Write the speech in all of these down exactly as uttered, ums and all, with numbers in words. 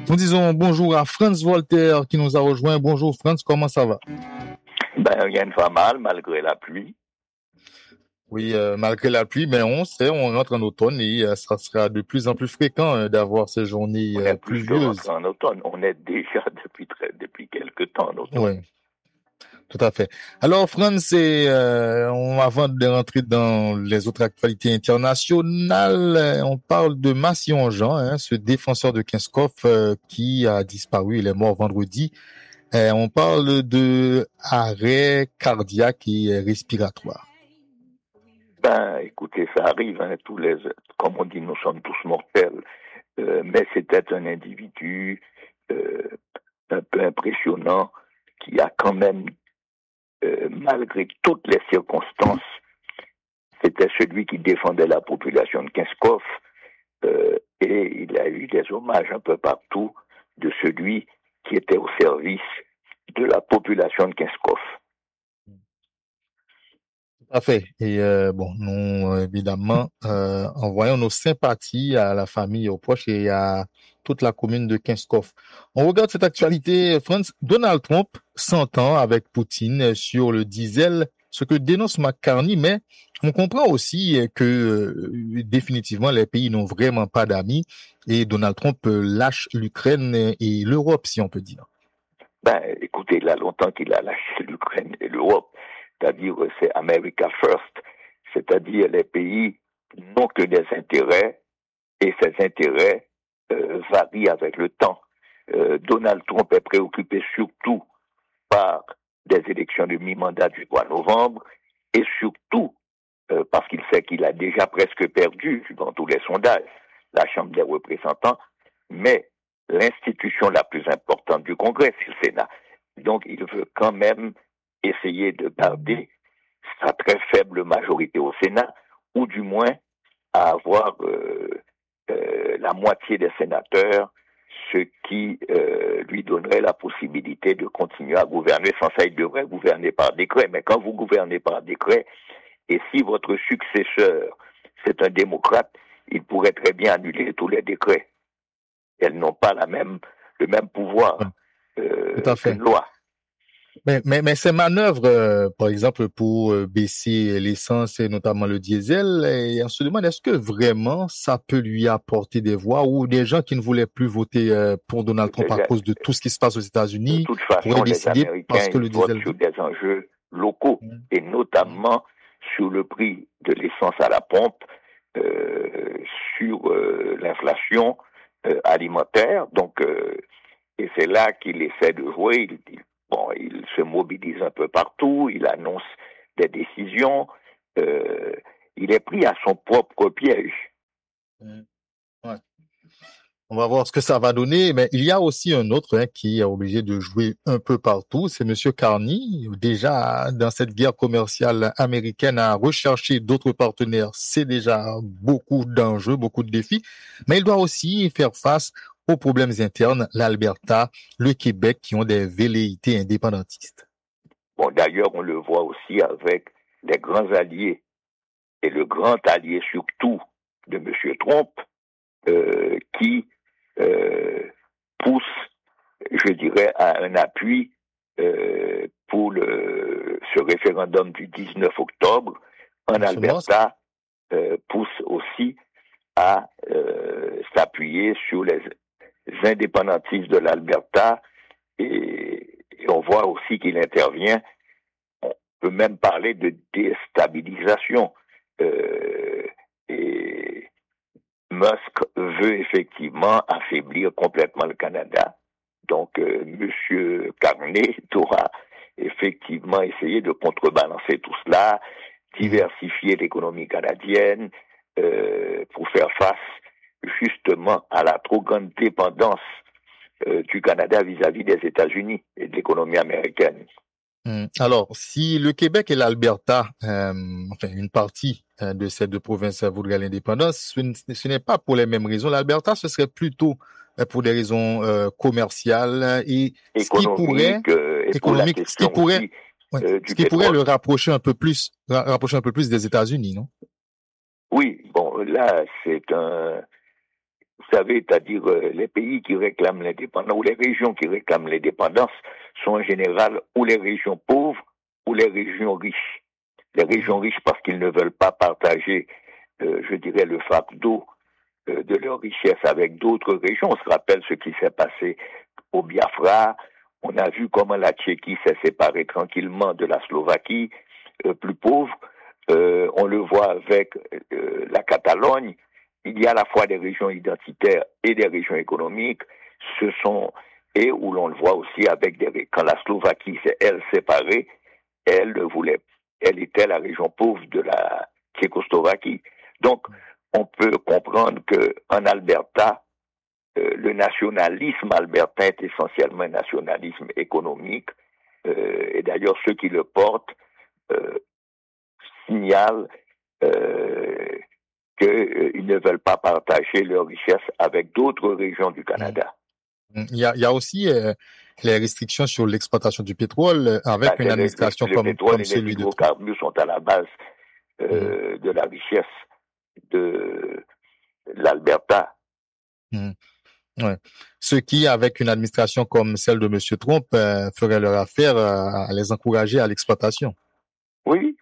Nous disons bonjour à Franz Voltaire qui nous a rejoint. Bonjour Franz, comment ça va? Ben, rien ne va mal malgré la pluie. Oui, euh, malgré la pluie, mais on sait, on rentre en automne et euh, ça sera de plus en plus fréquent euh, d'avoir ces journées On euh, est plus que pluvieuses. rentré en automne. On est déjà depuis très, depuis quelque temps en automne. Oui, tout à fait. Alors Franz, c'est, euh, on, avant de rentrer dans les autres actualités internationales, euh, on parle de Massillon Jean, hein, ce défenseur de Kinskov euh, qui a disparu, il est mort vendredi. Euh, on parle de arrêt cardiaque et respiratoire. Ben, écoutez, ça arrive, hein, tous les, comme on dit, nous sommes tous mortels. Euh, mais c'était un individu euh, un peu impressionnant qui a quand même, euh, malgré toutes les circonstances, c'était celui qui défendait la population de Kinskov euh, et il a eu des hommages un peu partout de celui qui était au service de la population de Kinskov. Tout à fait. Et euh, bon, nous, euh, évidemment, euh, envoyons nos sympathies à la famille, aux proches et à toute la commune de Kinskov. On regarde cette actualité, Franz. Donald Trump s'entend avec Poutine sur le diesel, ce que dénonce McCartney, mais on comprend aussi que euh, définitivement les pays n'ont vraiment pas d'amis et Donald Trump lâche l'Ukraine et l'Europe, si on peut dire. Ben, écoutez, il a longtemps qu'il a lâché l'Ukraine et l'Europe, c'est-à-dire c'est America First, c'est-à-dire les pays n'ont que des intérêts et ces intérêts euh, varient avec le temps. Euh, Donald Trump est préoccupé surtout par des élections de mi-mandat du trois novembre et surtout euh, parce qu'il sait qu'il a déjà presque perdu dans tous les sondages la Chambre des représentants, mais l'institution la plus importante du Congrès, c'est le Sénat. Donc, il veut quand même essayer de garder sa très faible majorité au Sénat, ou du moins à avoir euh, euh, la moitié des sénateurs, ce qui euh, lui donnerait la possibilité de continuer à gouverner. Sans ça, il devrait gouverner par décret. Mais quand vous gouvernez par décret, et si votre successeur, c'est un démocrate, il pourrait très bien annuler tous les décrets. Elles n'ont pas la même, le même pouvoir euh, Tout à fait. qu'une loi. Mais, mais, mais ces manœuvres, euh, par exemple, pour euh, baisser l'essence et notamment le diesel, et on se demande est-ce que vraiment ça peut lui apporter des voix ou des gens qui ne voulaient plus voter euh, pour Donald Trump à cause de tout ce qui se passe aux De États-Unis toute pourraient façon, les décider Américains, parce que ils le votent diesel. sur des enjeux locaux et notamment sur le prix de l'essence à la pompe, euh, sur euh, l'inflation euh, alimentaire. Donc, euh, et c'est là qu'il essaie de jouer. Il, il, bon, il se mobilise un peu partout, il annonce des décisions. Euh, il est pris à son propre piège. Ouais. On va voir ce que ça va donner, mais il y a aussi un autre hein, qui est obligé de jouer un peu partout, c'est Monsieur Carney. Déjà, dans cette guerre commerciale américaine, à rechercher d'autres partenaires, c'est déjà beaucoup d'enjeux, beaucoup de défis, mais il doit aussi faire face aux problèmes internes, l'Alberta, le Québec, qui ont des velléités indépendantistes. Bon, d'ailleurs, on le voit aussi avec les grands alliés, et le grand allié surtout de M. Trump, euh, qui euh, pousse, je dirais, à un appui euh, pour le, ce référendum du dix-neuf octobre en Alberta, euh, pousse aussi à euh, s'appuyer sur les indépendantistes de l'Alberta et, et on voit aussi qu'il intervient. On peut même parler de déstabilisation. Euh, et Musk veut effectivement affaiblir complètement le Canada. Donc, euh, M. Carney doit effectivement essayer de contrebalancer tout cela, diversifier l'économie canadienne euh, pour faire face justement à la trop grande dépendance euh, du Canada vis-à-vis des États-Unis et de l'économie américaine. Alors, si le Québec et l'Alberta, euh, enfin une partie euh, de ces deux provinces voudraient l'indépendance, ce, n- ce n'est pas pour les mêmes raisons. L'Alberta, ce serait plutôt euh, pour des raisons euh, commerciales et ce qui pourrait, économique euh, et pour la économique, ce qui question pourrait, aussi ouais, euh, ce du qui pourrait pétrole. le rapprocher un peu plus, ra- rapprocher un peu plus des États-Unis, non? Oui, bon, là, c'est un, vous savez, c'est-à-dire euh, les pays qui réclament l'indépendance ou les régions qui réclament l'indépendance sont en général ou les régions pauvres ou les régions riches. Les régions riches parce qu'ils ne veulent pas partager, euh, je dirais, le fardeau euh, de leur richesse avec d'autres régions. On se rappelle ce qui s'est passé au Biafra. On a vu comment la Tchéquie s'est séparée tranquillement de la Slovaquie, euh, plus pauvre. Euh, on le voit avec euh, la Catalogne. Il y a à la fois des régions identitaires et des régions économiques. Ce sont et où l'on le voit aussi avec des quand la Slovaquie s'est elle séparée, elle voulait, elle était la région pauvre de la Tchécoslovaquie. Donc, on peut comprendre que en Alberta, euh, le nationalisme albertain est essentiellement un nationalisme économique. Euh, et d'ailleurs, ceux qui le portent euh, signalent euh, qu'ils euh, ne veulent pas partager leurs richesses avec d'autres régions du Canada. Il y a, il y a aussi euh, les restrictions sur l'exploitation du pétrole euh, avec Ben, une le, administration le comme, pétrole comme et les celui de Trump. hydrocarbures sont à la base euh, mmh. de la richesse de l'Alberta. Mmh. Ouais. Ce qui, avec une administration comme celle de M. Trump, euh, ferait leur affaire à, à les encourager à l'exploitation. Oui.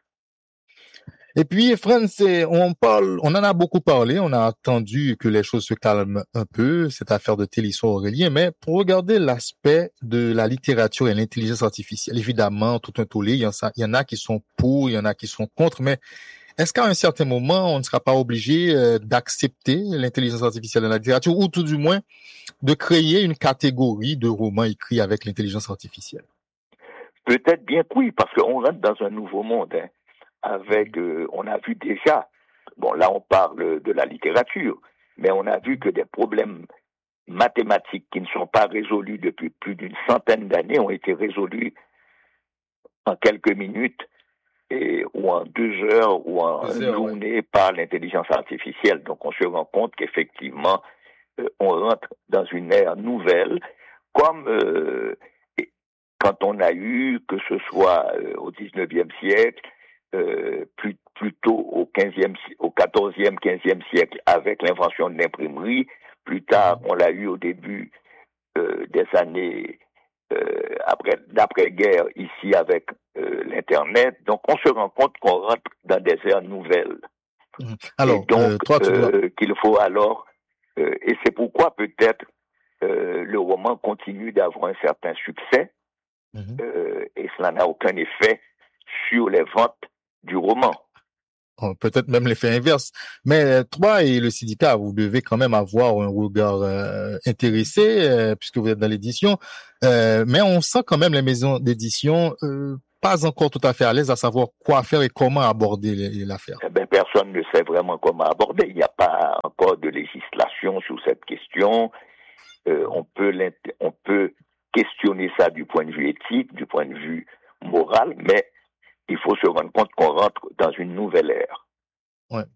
Et puis, France, on parle, on en a beaucoup parlé, on a attendu que les choses se calment un peu, cette affaire de Télisson Aurélien, mais pour regarder l'aspect de la littérature et l'intelligence artificielle, évidemment, tout un tollé, il y en a, il y en a qui sont pour, il y en a qui sont contre, mais est-ce qu'à un certain moment, on ne sera pas obligé euh, d'accepter l'intelligence artificielle dans la littérature, ou tout du moins de créer une catégorie de romans écrits avec l'intelligence artificielle? Peut-être bien que oui, parce qu'on rentre dans un nouveau monde. Hein, avec, euh, on a vu déjà, bon là on parle de la littérature, mais on a vu que des problèmes mathématiques qui ne sont pas résolus depuis plus d'une centaine d'années ont été résolus en quelques minutes et, ou en deux heures ou en une journée ouais. par l'intelligence artificielle. Donc on se rend compte qu'effectivement, euh, on rentre dans une ère nouvelle, comme euh, quand on a eu, que ce soit euh, au dix-neuvième siècle, euh, plus, plutôt au quinzième, au quatorzième, quinzième siècle, avec l'invention de l'imprimerie. Plus tard, on l'a eu au début euh, des années euh, après, d'après-guerre, ici avec euh, l'Internet. Donc, on se rend compte qu'on rentre dans des ères nouvelles. Alors, et donc, euh, toi, tu dois... euh, qu'il faut alors, euh, et c'est pourquoi peut-être euh, le roman continue d'avoir un certain succès, mm-hmm. euh, et cela n'a aucun effet sur les ventes du roman. Oh, peut-être même l'effet inverse. Mais toi et le syndicat, vous devez quand même avoir un regard euh, intéressé, euh, puisque vous êtes dans l'édition. Euh, mais on sent quand même les maisons d'édition euh, pas encore tout à fait à l'aise à savoir quoi faire et comment aborder l'affaire. Eh ben, personne ne sait vraiment comment aborder. Il n'y a pas encore de législation sur cette question. Euh, on peut on peut questionner ça du point de vue éthique, du point de vue moral, mais il faut se rendre compte qu'on rentre dans une nouvelle ère. Ouais.